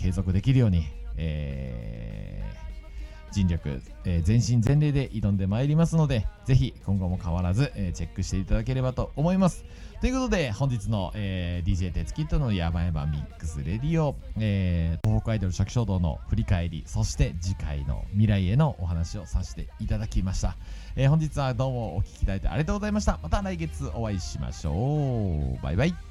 継続できるように、尽力、全身全霊で挑んでまいりますので、ぜひ今後も変わらず、チェックしていただければと思います。ということで本日の、DJ 鉄キットのヤバヤバミックスレディオ、東北アイドル初期衝動の振り返り、そして次回の未来へのお話をさせていただきました。本日はどうもお聞きいただいてありがとうございました。また来月お会いしましょう。バイバイ。